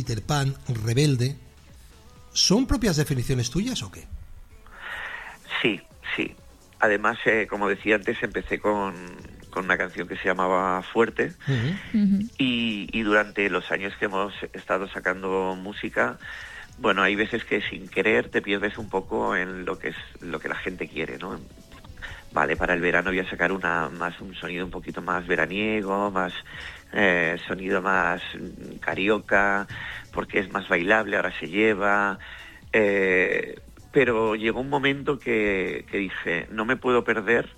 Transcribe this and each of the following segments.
Peter Pan, rebelde, ¿son propias definiciones tuyas o qué? Sí. Además, como decía antes, empecé con una canción que se llamaba Fuerte. Y durante los años que hemos estado sacando música, bueno, hay veces que sin querer te pierdes un poco en lo que la gente quiere, ¿no? Vale, para el verano voy a sacar un sonido un poquito más veraniego, más sonido más carioca, porque es más bailable, ahora se lleva. Pero llegó un momento que dije, no me puedo perder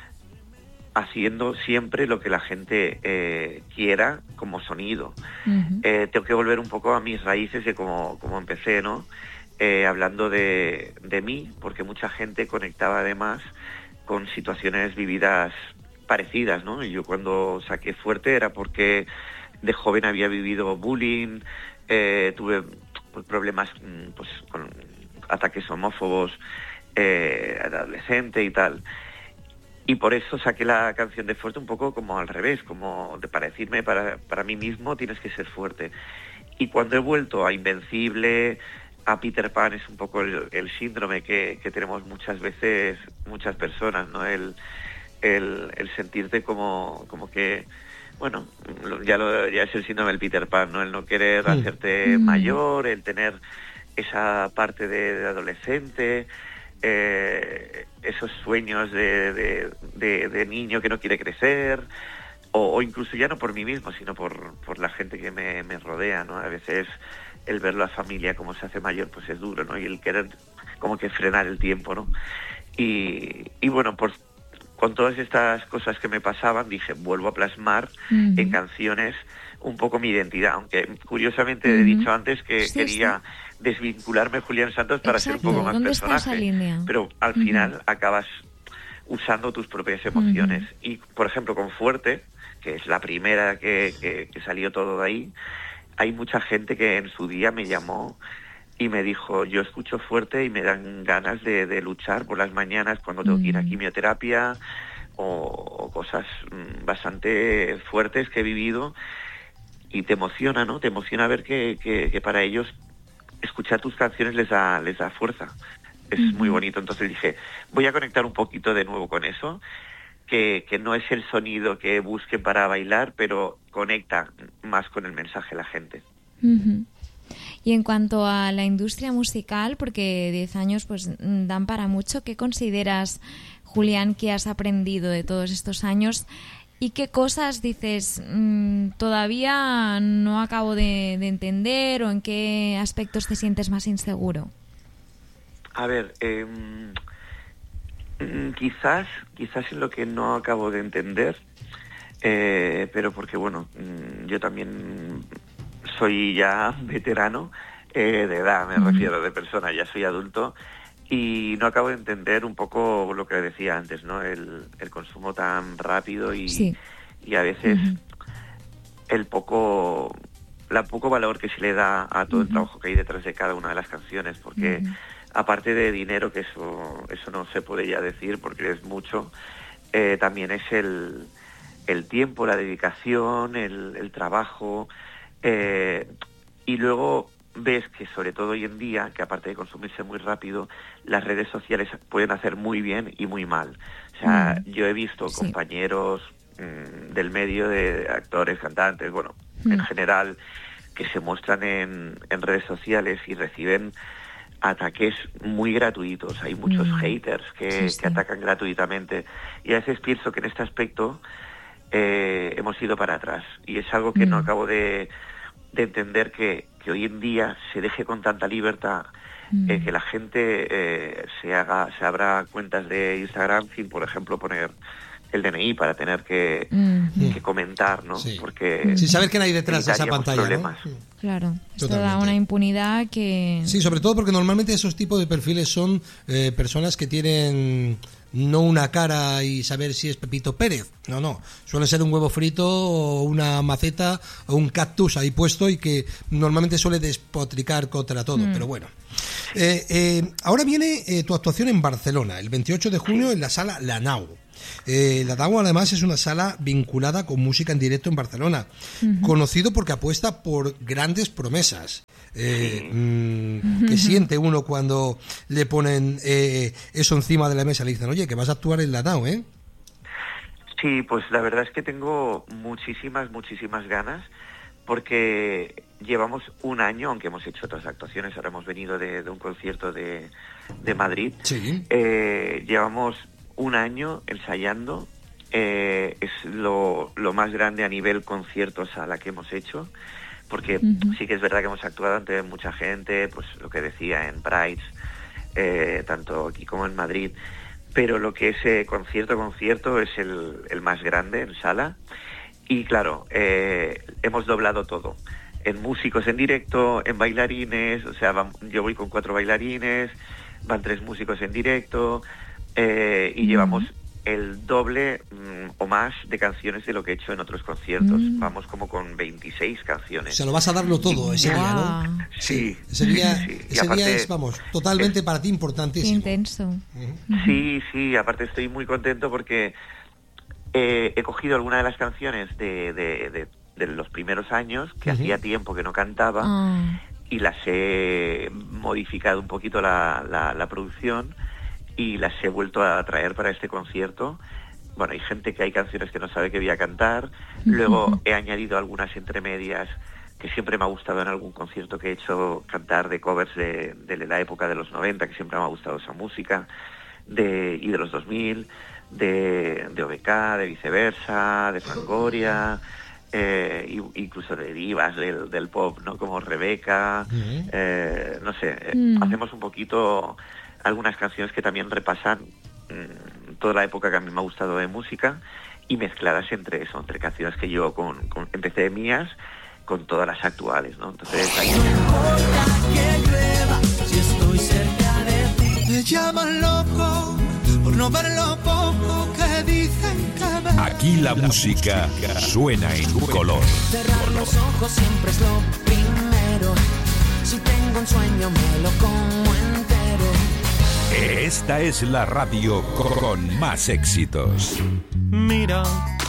haciendo siempre lo que la gente quiera como sonido. Tengo que volver un poco a mis raíces de cómo empecé, ¿no? Hablando de mí, porque mucha gente conectaba además con situaciones vividas parecidas, ¿no? Y yo cuando saqué Fuerte era porque de joven había vivido bullying, tuve problemas pues con ataques homófobos adolescente y tal. Y por eso saqué la canción de Fuerte un poco como al revés, como para decirme para mí mismo tienes que ser fuerte. Y cuando he vuelto a Invencible, a Peter Pan, es un poco el síndrome que tenemos muchas veces, muchas personas, ¿no? El sentirte como que, bueno, ya es el síndrome del Peter Pan, ¿no? El no querer hacerte mayor, el tener esa parte de adolescente, esos sueños de niño que no quiere crecer, o incluso ya no por mí mismo, sino por la gente que me rodea, ¿no? A veces el ver la familia como se hace mayor, pues es duro, ¿no? Y el querer como que frenar el tiempo, ¿no? Y bueno, con todas estas cosas que me pasaban, dije, vuelvo a plasmar en canciones un poco mi identidad, aunque curiosamente he dicho antes que quería desvincularme de Julián Santos para ser un poco más personaje, pero al final acabas usando tus propias emociones. Y, por ejemplo, con Fuerte, que es la primera que salió todo de ahí, hay mucha gente que en su día me llamó y me dijo, yo escucho Fuerte y me dan ganas de luchar por las mañanas cuando tengo que ir a quimioterapia o cosas bastante fuertes que he vivido, y te emociona, ¿no? Te emociona ver que para ellos escuchar tus canciones les da fuerza. Es muy bonito. Entonces dije, voy a conectar un poquito de nuevo con eso, que no es el sonido que busquen para bailar, pero conecta más con el mensaje de la gente. Y en cuanto a la industria musical, porque 10 años pues dan para mucho, ¿qué consideras, Julián, que has aprendido de todos estos años? ¿Y qué cosas dices, todavía no acabo de entender, o en qué aspectos te sientes más inseguro? A ver, quizás en lo que no acabo de entender, pero porque, bueno, yo también soy ya veterano de edad, me refiero, de persona, ya soy adulto, y no acabo de entender un poco lo que decía antes, ¿no? El consumo tan rápido y a veces el poco valor que se le da a todo el trabajo que hay detrás de cada una de las canciones, porque aparte de dinero, que eso no se puede ya decir porque es mucho, también es el tiempo, la dedicación, el trabajo, y luego ves que sobre todo hoy en día, que aparte de consumirse muy rápido, las redes sociales pueden hacer muy bien y muy mal. O sea, yo he visto compañeros del medio, de actores, cantantes, bueno, en general, que se muestran en redes sociales y reciben ataques muy gratuitos. Hay muchos haters que atacan gratuitamente, y a veces pienso que en este aspecto hemos ido para atrás, y es algo que no acabo de entender, que hoy en día se deje con tanta libertad, que la gente se abra cuentas de Instagram sin, por ejemplo, poner el DNI para tener que comentar, ¿no? Porque sin saber quién hay detrás de esa pantalla, ¿no? Claro, esto da una impunidad que... Sí, sobre todo porque normalmente esos tipos de perfiles son personas que tienen no una cara y saber si es Pepito Pérez, no, suele ser un huevo frito o una maceta o un cactus ahí puesto, y que normalmente suele despotricar contra todo, pero bueno. Ahora viene tu actuación en Barcelona, el 28 de junio en la sala La Nau. La Nau además es una sala vinculada con música en directo en Barcelona, conocido porque apuesta por grandes promesas. ¿Qué siente uno cuando le ponen eso encima de la mesa? Le dicen, oye, que vas a actuar en la NAO, ¿eh? Sí, pues la verdad es que tengo muchísimas ganas, porque llevamos un año, aunque hemos hecho otras actuaciones, ahora hemos venido de un concierto de Madrid, sí. Llevamos un año ensayando, es lo más grande a nivel conciertos a la que hemos hecho, porque sí que es verdad que hemos actuado ante mucha gente, pues lo que decía en Prides, tanto aquí como en Madrid, pero lo que es concierto es el más grande en sala. Y claro, hemos doblado todo, en músicos en directo, en bailarines, o sea, yo voy con 4 bailarines, van 3 músicos en directo, y llevamos el doble o más de canciones de lo que he hecho en otros conciertos. Vamos como con 26 canciones. O sea, lo vas a darlo todo ese día, ¿no? Sí. Ese día, sí. Ese aparte, día es, vamos, totalmente para ti importantísimo. Intenso. Sí, aparte estoy muy contento porque he cogido alguna de las canciones de los primeros años, que hacía tiempo que no cantaba, y las he modificado un poquito la producción, y las he vuelto a traer para este concierto. Bueno, hay gente que hay canciones que no sabe que voy a cantar. Luego he añadido algunas entremedias que siempre me ha gustado en algún concierto que he hecho, cantar de covers de la época de los 90, que siempre me ha gustado esa música, y de los 2000, de OBK, de Viceversa, de Fangoria, incluso de divas del pop, ¿no? Como Rebeca, no sé, hacemos un poquito algunas canciones que también repasan toda la época que a mí me ha gustado de música, y mezcladas entre canciones que yo empecé de mías con todas las actuales, ¿no? Entonces ahí... No importa que llueva, si estoy cerca de ti. Me llaman loco por no ver lo poco que dicen que me... Aquí la música suena en color. Cerrar los ojos siempre es lo primero. Si tengo un sueño me lo como entero. Esta es la radio con más éxitos. Mira.